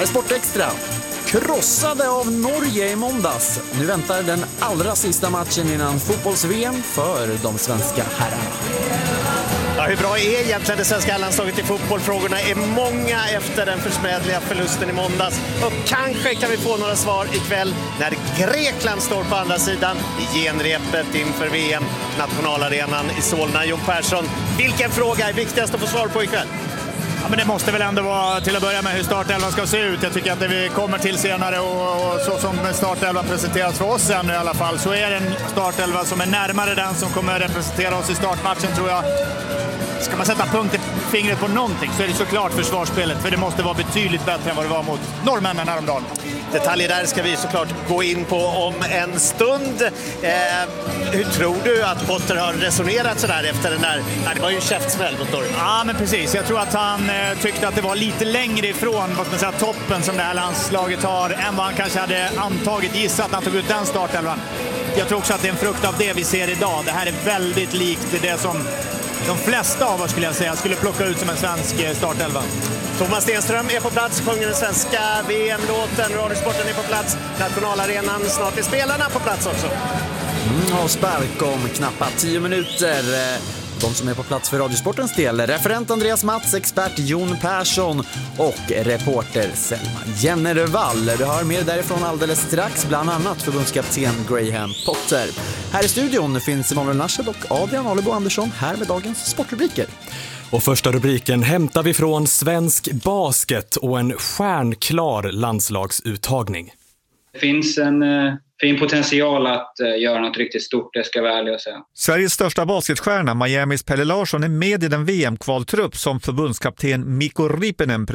Här är Sportextra. Krossade av Norge i måndags. Nu väntar den allra sista matchen innan fotbolls-VM för de svenska herrarna. Ja, hur bra är egentligen det svenska landslaget i fotboll? Frågorna är många efter den försmädliga förlusten i måndags. Och kanske kan vi få några svar ikväll när Grekland står på andra sidan i genrepet inför VM. Nationalarenan i Solna. Jon Persson, vilken fråga är viktigast att få svar på ikväll? Ja, men det måste väl ändå vara till att börja med hur startelvan ska se ut. Jag tycker att det vi kommer till senare och så som startelvan presenteras för oss än i alla fall, så är det en startelva som är närmare den som kommer representera oss i startmatchen, tror jag. Ska man sätta punkt i fingret på någonting så är det såklart försvarsspelet, för det måste vara betydligt bättre än vad det var mot norrmännen häromdagen. Detaljer där ska vi såklart gå in på om en stund. Hur tror du att Potter har resonerat så där efter den där? Det var ju en käftsmäll mot Norge. Ja, men precis. Jag tror att han tyckte att det var lite längre ifrån vad man säga, toppen som det här landslaget har än vad han kanske hade gissat när han tog ut den startelvan. Jag tror också att det är en frukt av det vi ser idag. Det här är väldigt likt det som de flesta av oss skulle plocka ut som en svensk startelva. Thomas Stenström är på plats, sjunger den svenska VM-låten, Radiosporten är på plats, Nationalarenan, snart är spelarna på plats också. Och spark om knappt 10 minuter. De som är på plats för Radiosportens del, referent Andreas Mats, expert Jon Persson och reporter Selma Jennervall. Du hör mer därifrån alldeles strax, bland annat förbundskapten Graham Potter. Här i studion finns Emanuel Narshed och Adrian Alebo Andersson här med dagens sportrubriker. Och första rubriken hämtar vi från svensk basket och en stjärnklar landslagsuttagning. Det finns en fin potential att göra något riktigt stort, det ska jag vara ärlig och säga. Sveriges största basketstjärna, Miamis Pelle Larsson, är med i den VM-kvaltrupp som förbundskapten Mikko Riippinen